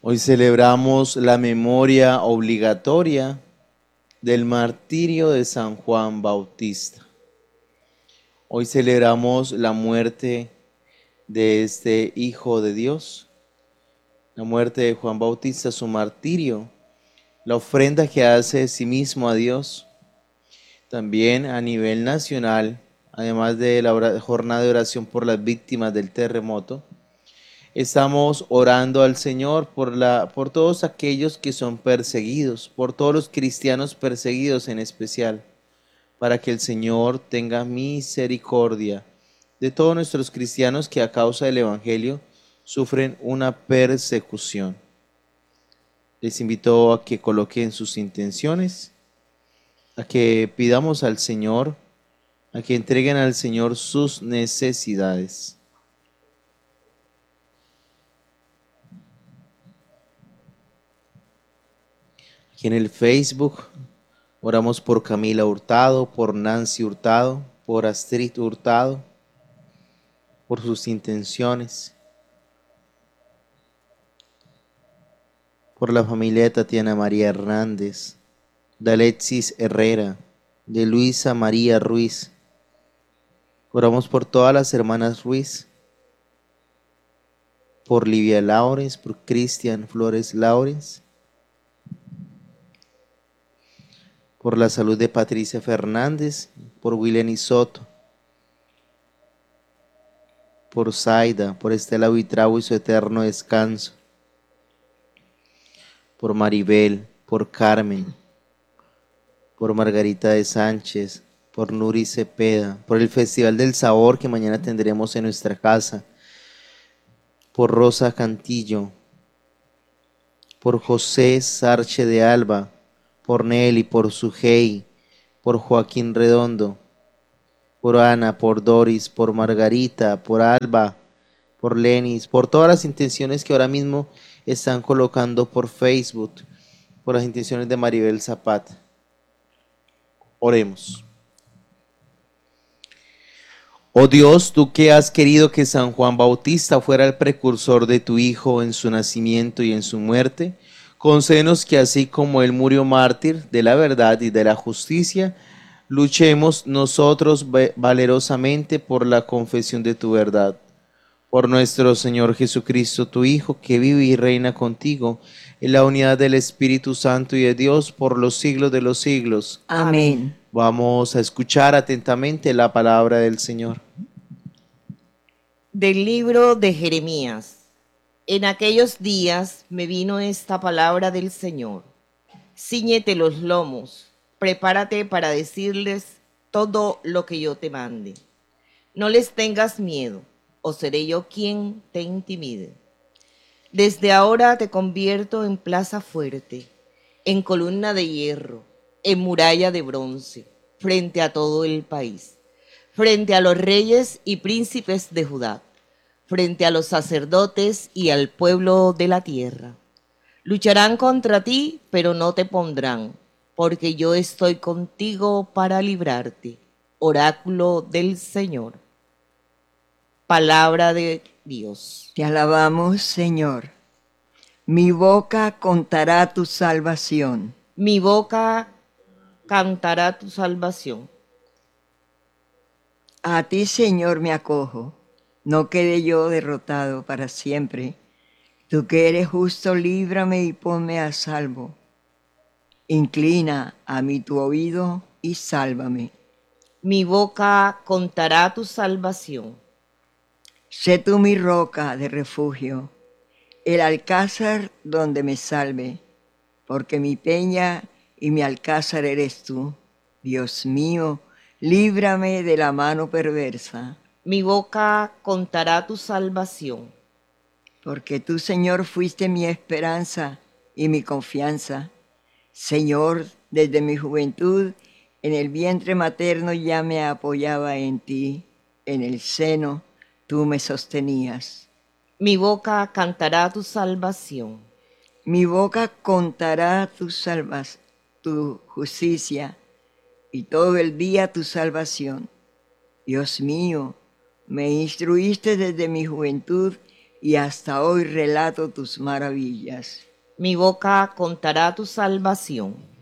Hoy celebramos la memoria obligatoria del martirio de San Juan Bautista. Hoy celebramos la muerte de este Hijo de Dios, la muerte de Juan Bautista, su martirio, la ofrenda que hace de sí mismo a Dios. También a nivel nacional, además de la jornada de oración por las víctimas del terremoto, estamos orando al Señor por todos aquellos que son perseguidos, por todos los cristianos perseguidos en especial, para que el Señor tenga misericordia de todos nuestros cristianos que a causa del Evangelio sufren una persecución. Les invito a que coloquen sus intenciones, a que pidamos al Señor, a que entreguen al Señor sus necesidades. Aquí en el Facebook oramos por Camila Hurtado, por Nancy Hurtado, por Astrid Hurtado, por sus intenciones, por la familia de Tatiana María Hernández, de Alexis Herrera, de Luisa María Ruiz. Oramos por todas las hermanas Ruiz, por Livia Laurens, por Cristian Flores Laurens, por la salud de Patricia Fernández, por William Soto, por Zaida, por Estela Vitrau y su eterno descanso, por Maribel, por Carmen, por Margarita de Sánchez, por Nuri Cepeda, por el Festival del Sabor que mañana tendremos en nuestra casa, por Rosa Cantillo, por José Sarche de Alba, por Nelly, por Sujei, por Joaquín Redondo, por Ana, por Doris, por Margarita, por Alba, por Lenis, por todas las intenciones que ahora mismo están colocando por Facebook, por las intenciones de Maribel Zapata. Oremos. Oh Dios, tú que has querido que San Juan Bautista fuera el precursor de tu Hijo en su nacimiento y en su muerte, concédenos que así como él murió mártir de la verdad y de la justicia, luchemos nosotros valerosamente por la confesión de tu verdad. Por nuestro Señor Jesucristo, tu Hijo, que vive y reina contigo en la unidad del Espíritu Santo y de Dios por los siglos de los siglos. Amén. Vamos a escuchar atentamente la palabra del Señor. Del libro de Jeremías. En aquellos días me vino esta palabra del Señor. Cíñete los lomos, prepárate para decirles todo lo que yo te mande. No les tengas miedo, o seré yo quien te intimide. Desde ahora te convierto en plaza fuerte, en columna de hierro, en muralla de bronce, frente a todo el país, frente a los reyes y príncipes de Judá, frente a los sacerdotes y al pueblo de la tierra. Lucharán contra ti, pero no te pondrán, porque yo estoy contigo para librarte. Oráculo del Señor. Palabra de Dios. Te alabamos, Señor. Mi boca contará tu salvación. Mi boca cantará tu salvación. A ti, Señor, me acojo. No quede yo derrotado para siempre. Tú que eres justo, líbrame y ponme a salvo. Inclina a mí tu oído y sálvame. Mi boca contará tu salvación. Sé tú mi roca de refugio, el alcázar donde me salve, porque mi peña y mi alcázar eres tú. Dios mío, líbrame de la mano perversa. Mi boca contará tu salvación. Porque tú, Señor, fuiste mi esperanza y mi confianza. Señor, desde mi juventud, en el vientre materno ya me apoyaba en ti. En el seno tú me sostenías. Mi boca cantará tu salvación. Mi boca contará tu justicia y todo el día tu salvación. Dios mío, me instruiste desde mi juventud y hasta hoy relato tus maravillas. Mi boca contará tu salvación.